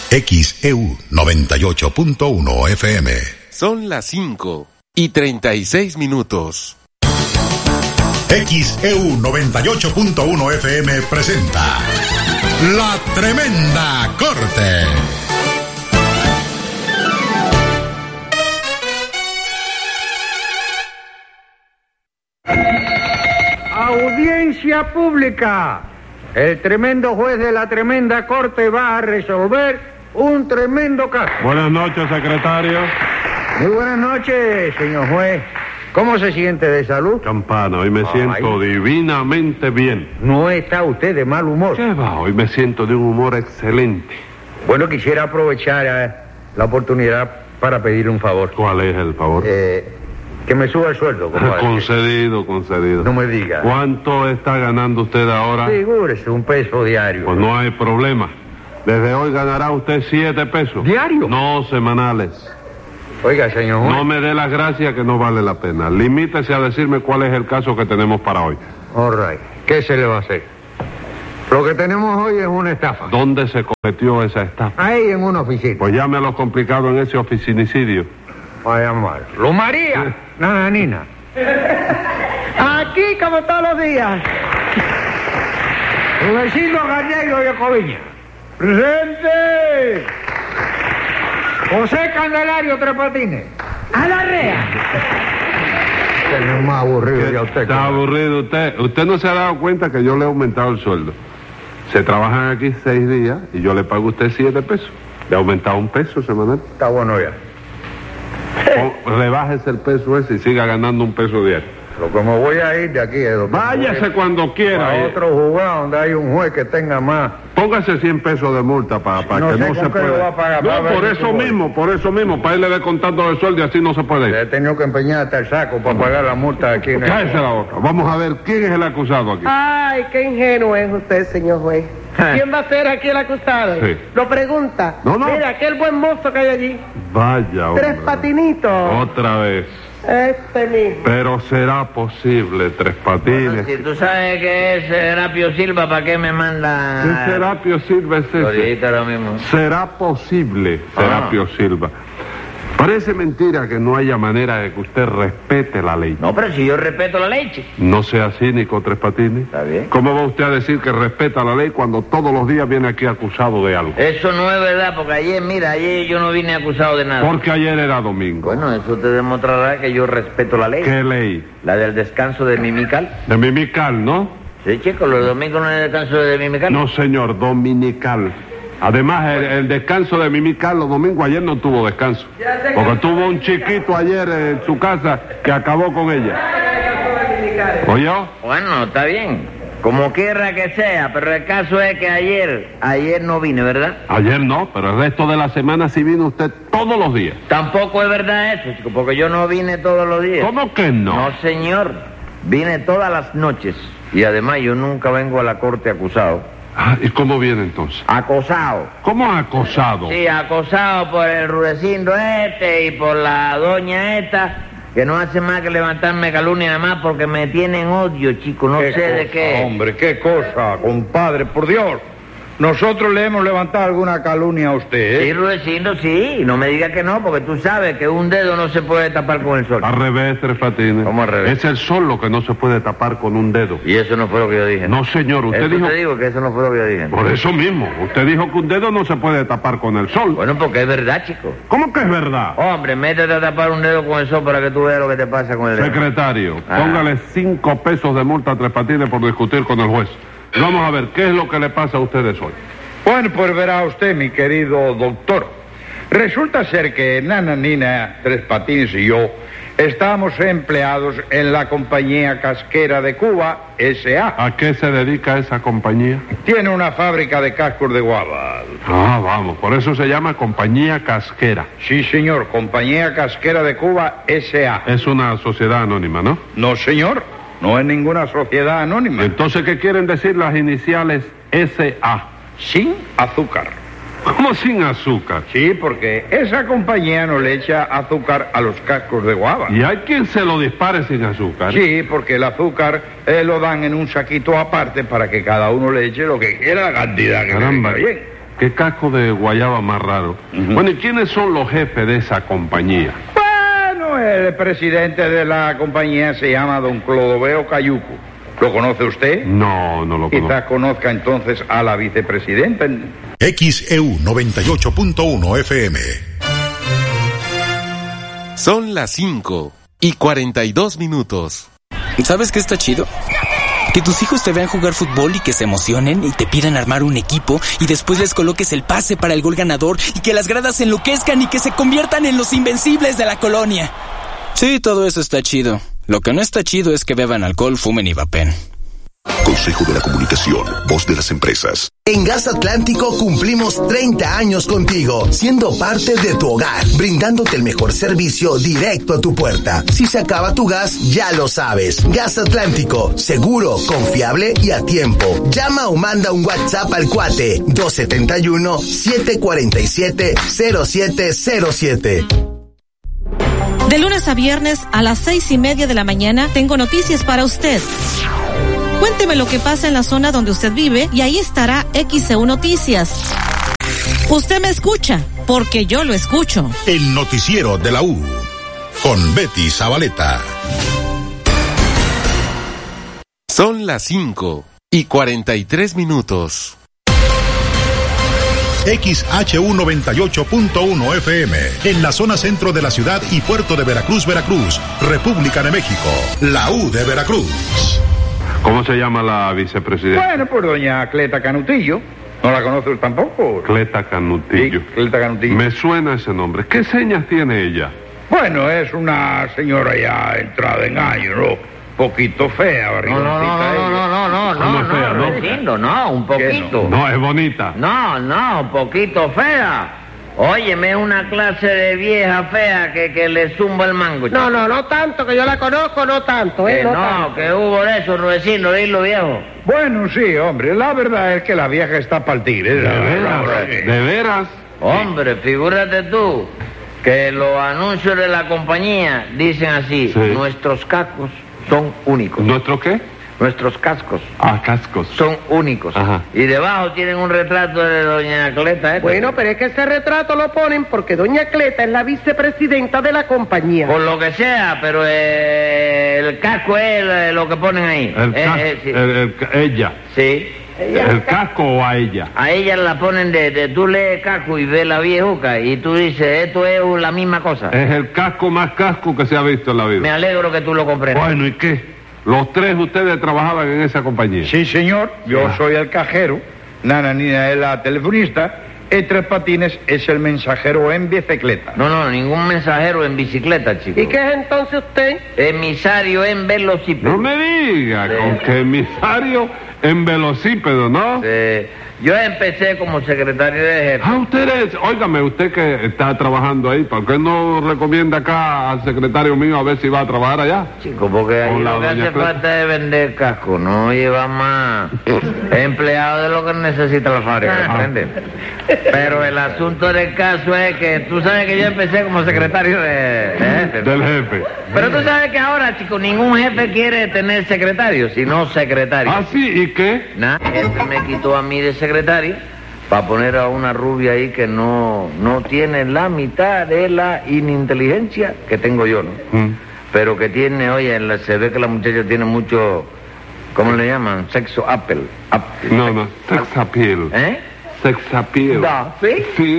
XEU 98.1 FM. Son las 5:36. XEU 98.1 FM presenta La Tremenda Corte. Audiencia pública. El tremendo juez de la tremenda corte va a resolver un tremendo caso. Buenas noches, secretario. Muy buenas noches, señor juez. ¿Cómo se siente de salud? Campana, hoy me siento divinamente bien. No está usted de mal humor. ¿Qué va? Hoy me siento de un humor excelente. Bueno, quisiera aprovechar la oportunidad para pedir un favor. ¿Cuál es el favor? Que me suba el sueldo, compadre. Concedido. No me diga. ¿Cuánto está ganando usted ahora? Figúrese, un peso diario. Pues no hay problema. Desde hoy ganará usted 7 pesos. ¿Diario? No semanales. Oiga, señor juez. No me dé las gracias, que no vale la pena. Limítese a decirme cuál es el caso que tenemos para hoy. All right. ¿Qué se le va a hacer? Lo que tenemos hoy es una estafa. ¿Dónde se cometió esa estafa? Ahí en una oficina. Pues llame a los complicados en ese oficinicidio. Voy a llamar. ¡Luz María! Nananina. Aquí como todos los días. Rudecindo Gallegos de Coviña. ¡Presente! José Candelario Tres Patines. ¡A la rea! Es más aburrido ya usted. Está aburrido usted. Usted no se ha dado cuenta que yo le he aumentado el sueldo. Se trabajan aquí 6 días y yo le pago a usted 7 pesos. Le he aumentado 1 peso semanal. Está bueno ya. Rebájese el peso ese y siga ganando 1 peso diario. Lo que me voy a ir de aquí es... Váyase cuando quiera. A otro juzgado donde hay un juez que tenga más. Póngase 100 pesos de multa para no que sé no se con qué lo va pueda. a pagar, No, por eso mismo, para irle descontando el sueldo y así no se puede ir. Le he tenido que empeñar hasta el saco para pagar la multa aquí en Cállese la boca. Vamos a ver quién es el acusado aquí. Ay, qué ingenuo es usted, señor juez. ¿Quién va a ser aquí el acusado? Sí. Lo pregunta. No. Mira, aquel buen mozo que hay allí. Vaya, hombre. Tres Patinitos. Otra vez. Este mismo. Pero será posible, Tres Patines. Bueno, si tú sabes que es Serapio Silva, ¿para qué me manda? ¿Qué Serapio Silva es ese? Ahorita lo mismo. Será posible, Serapio Silva. Parece mentira que no haya manera de que usted respete la ley. No, pero si yo respeto la ley, chico. No sea cínico, Tres Patines. Está bien. ¿Cómo va usted a decir que respeta la ley cuando todos los días viene aquí acusado de algo? Eso no es verdad, porque ayer yo no vine acusado de nada. Porque ayer era domingo. Bueno, eso te demostrará que yo respeto la ley. ¿Qué ley? La del descanso de Mimical. De Mimical, ¿no? Sí, chico, los domingos no hay descanso de Mimical. No, señor, dominical. Además, el descanso de Mimical los domingos, ayer no tuvo descanso. Porque tuvo un chiquito ayer en su casa que acabó con ella. ¿Oyó? Bueno, está bien. Como quiera que sea, pero el caso es que ayer no vine, ¿verdad? Ayer no, pero el resto de la semana sí vino usted todos los días. Tampoco es verdad eso, chico, porque yo no vine todos los días. ¿Cómo que no? No, señor. Vine todas las noches. Y además yo nunca vengo a la corte acusado. Ah, ¿y cómo viene entonces? Acosado. ¿Cómo acosado? Sí, acosado por el Rudecindo y por la doña esta, que no hace más que levantarme calumnia nada más porque me tienen odio, chico, no sé de qué. Hombre, qué cosa, compadre, por Dios. Nosotros le hemos levantado alguna calumnia a usted, Sí, Rudecindo, sí, no me digas que no, porque tú sabes que un dedo no se puede tapar con el sol. Al revés, Tres Patines. ¿Cómo al revés? Es el sol lo que no se puede tapar con un dedo. Y eso no fue lo que yo dije. No, señor, usted Eso dijo... te digo que eso no fue lo que yo dije. Por eso mismo, usted dijo que un dedo no se puede tapar con el sol. Bueno, porque es verdad, chico. ¿Cómo que es verdad? Hombre, métete a tapar un dedo con el sol para que tú veas lo que te pasa con el dedo. Secretario, Ah. póngale 5 pesos de multa a Tres Patines por discutir con el juez. Y vamos a ver, ¿qué es lo que le pasa a ustedes hoy? Bueno, pues verá usted, mi querido doctor. Resulta ser que Nananina, Tres Patines y yo estábamos empleados en la compañía casquera de Cuba, S.A. ¿A qué se dedica esa compañía? Tiene una fábrica de cascos de guava. Ah, vamos, por eso se llama Compañía Casquera. Sí, señor, compañía casquera de Cuba, S.A. Es una sociedad anónima, ¿no? No, señor, no es ninguna sociedad anónima. Entonces, ¿qué quieren decir las iniciales S.A.? Sin azúcar. ¿Cómo sin azúcar? Sí, porque esa compañía no le echa azúcar a los cascos de guava. ¿Y hay quien se lo dispare sin azúcar? Sí, porque el azúcar lo dan en un saquito aparte para que cada uno le eche lo que quiera, la cantidad que Caramba. le venga bien. qué casco de guayaba más raro. Bueno, ¿y quiénes son los jefes de esa compañía? Bueno, el presidente de la compañía se llama don Clodoveo Cayuco. ¿Lo conoce usted? No, no lo conozco. Quizás conozca entonces a la vicepresidenta. XEU 98.1 FM. Son las 5:42. ¿Sabes qué está chido? Que tus hijos te vean jugar fútbol y que se emocionen y te pidan armar un equipo y después les coloques el pase para el gol ganador y que las gradas se enloquezcan y que se conviertan en los invencibles de la colonia. Sí, todo eso está chido. Lo que no está chido es que beban alcohol, fumen y vapen. Consejo de la Comunicación, voz de las empresas. En Gas Atlántico cumplimos 30 años contigo, siendo parte de tu hogar, brindándote el mejor servicio directo a tu puerta. Si se acaba tu gas, ya lo sabes. Gas Atlántico, seguro, confiable y a tiempo. Llama o manda un WhatsApp al cuate 271-747-0707. De lunes a viernes a las 6:30 de la mañana tengo noticias para usted. Cuénteme lo que pasa en la zona donde usted vive y ahí estará XEU Noticias. Usted me escucha, porque yo lo escucho. El noticiero de la U, con Betty Zabaleta. Son las 5:43. XHU 98.1 FM, en la zona centro de la ciudad y puerto de Veracruz, República de México, la U de Veracruz. ¿Cómo se llama la vicepresidenta? Bueno, pues doña Cleta Canutillo. ¿No la conoce usted tampoco? Cleta Canutillo. Sí, Cleta Canutillo. Me suena ese nombre. ¿Qué señas tiene ella? Bueno, es una señora ya entrada en años, ¿no? Poquito fea, barrigoncita. No, un poquito. No, es bonita. No, poquito fea. Óyeme, es una clase de vieja fea que le zumba el mango. No tanto, que yo la conozco, no tanto, no tanto. Que hubo de eso, Rudecindo, dilo, viejo. Bueno, sí, hombre, la verdad es que la vieja está para el tigre. ¿De veras? Hombre, figúrate tú que los anuncios de la compañía dicen así, sí. Nuestros cascos son únicos. ¿Nuestro qué? Nuestros cascos. Cascos. Son únicos. Ajá. Y debajo tienen un retrato de doña Cleta. Bueno, pero es que ese retrato lo ponen porque doña Cleta es la vicepresidenta de la compañía. Por lo que sea, pero el casco es lo que ponen ahí. Ella. Sí. ¿El casco o a ella? A ella la ponen tú lees casco y ves la viejuca y tú dices, esto es la misma cosa. Es el casco más casco que se ha visto en la vida. Me alegro que tú lo comprendas. Bueno, ¿y qué? ¿Los tres ustedes trabajaban en esa compañía? Sí, señor. Yo soy el cajero, Nana Nina es la telefonista, y Tres Patines es el mensajero en bicicleta. No, ningún mensajero en bicicleta, chico. ¿Y qué es entonces usted? Emisario en velocípedo. No me diga, con que emisario en velocípedo, ¿no? Sí. Yo empecé como secretario de jefe. Óigame, usted que está trabajando ahí, ¿por qué no recomienda acá al secretario mío a ver si va a trabajar allá? Chico, porque ahí lo que hace falta es vender casco, no lleva más empleado de lo que necesita la fábrica, ¿entiendes? Pero el asunto del caso es que tú sabes que yo empecé como secretario del jefe. Pero tú sabes que ahora, chico, ningún jefe quiere tener secretario, sino secretario. ¿Ah, sí? ¿Y qué? Nada, el jefe me quitó a mí de secretario para poner a una rubia ahí que no tiene la mitad de la ininteligencia que tengo yo, ¿no? Pero que tiene, oye, se ve que la muchacha tiene mucho, ¿cómo le llaman? Sexo appeal. No, sex appeal. Sex appeal. Sí.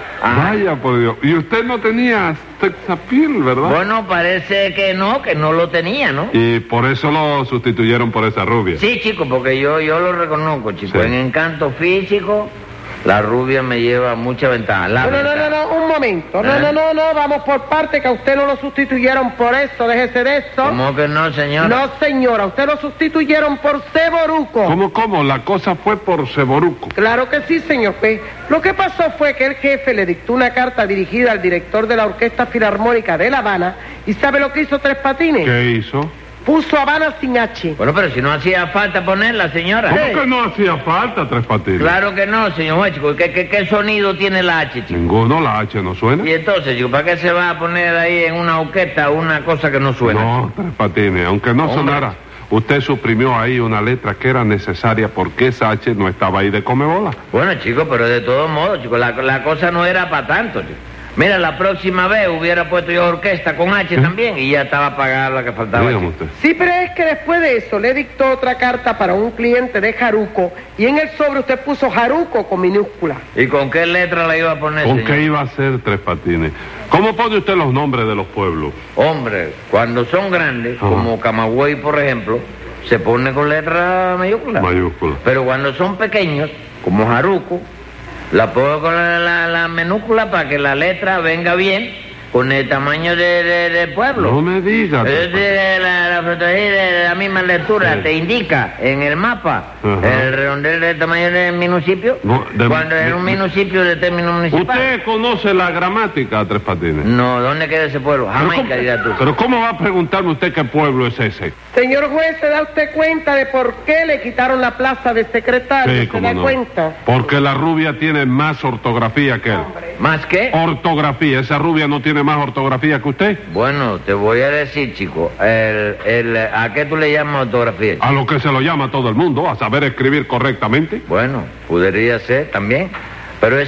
Vaya, por Dios. Y usted no tenía sex appeal, ¿verdad? Bueno, parece que no lo tenía, ¿no? Y por eso lo sustituyeron por esa rubia. Sí, chico, porque yo lo reconozco, chico. Sí. En encanto físico, la rubia me lleva mucha ventaja. No, un momento. No, vamos por parte, que a usted no lo sustituyeron por eso, déjese de eso. ¿Cómo que no, señora? No, señora, usted lo sustituyeron por Ceboruco. ¿Cómo? La cosa fue por Ceboruco. Claro que sí, señor. Pues, lo que pasó fue que el jefe le dictó una carta dirigida al director de la Orquesta Filarmónica de La Habana, ¿y sabe lo que hizo Tres Patines? ¿Qué hizo? Puso Habana sin H. Bueno, pero si no hacía falta ponerla, señora. ¿Cómo que no hacía falta, Tres Patines? Claro que no, señor juez, chico. ¿Qué sonido tiene la H, chico? Ninguno, la H no suena. Y entonces, chico, ¿para qué se va a poner ahí en una orquesta una cosa que no suena? No, Tres Patines, aunque no sonara. usted suprimió ahí una letra que era necesaria porque esa H no estaba ahí de comebola. Bueno, chico, pero de todos modos, chico, la cosa no era para tanto, chico. Mira, la próxima vez hubiera puesto yo orquesta con H también y ya estaba pagada la que faltaba. Dígame usted. Sí, pero es que después de eso le dictó otra carta para un cliente de Jaruco y en el sobre usted puso Jaruco con minúscula. ¿Y con qué letra la iba a poner, ¿Con señor? qué iba a ser Tres Patines? ¿Cómo pone usted los nombres de los pueblos? Hombre, cuando son grandes, como Camagüey, por ejemplo, se pone con letra mayúscula. Mayúscula. Pero cuando son pequeños, como Jaruco, la pongo con la minúscula para que la letra venga bien con el tamaño del pueblo. No me diga. La fotografía de la misma lectura te indica en el mapa el redondel del tamaño del municipio. Cuando es un municipio de término municipal. ¿Usted conoce la gramática, Tres Patines? No, ¿dónde queda ese pueblo? Jamaica, dirá tú. Pero ¿cómo va a preguntarme usted qué pueblo es ese? Señor juez, ¿se da usted cuenta de por qué le quitaron la plaza de secretario? Sí, ¿Se cómo da no. cuenta? Porque la rubia tiene más ortografía que él. ¿Más qué? Ortografía. Esa rubia no tiene más ortografía que usted. Bueno, te voy a decir, chico, ¿a qué tú le llamas ortografía? A lo que se lo llama todo el mundo, a saber escribir correctamente. Bueno, podría ser también, pero es